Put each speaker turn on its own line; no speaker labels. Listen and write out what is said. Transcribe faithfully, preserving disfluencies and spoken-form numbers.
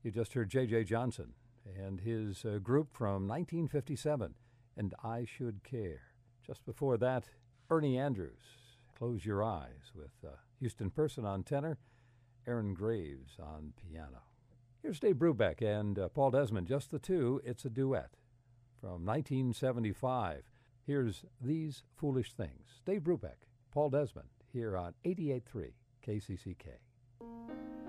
You just heard J J. Johnson and his uh, group from nineteen fifty-seven, And I Should Care. Just before that, Ernie Andrews, Close Your Eyes, with uh, Houston Person on tenor, Aaron Graves on piano. Here's Dave Brubeck and uh, Paul Desmond, just the two. It's a duet from nineteen seventy-five. Here's These Foolish Things. Dave Brubeck, Paul Desmond, here on eighty-eight point three K C C K.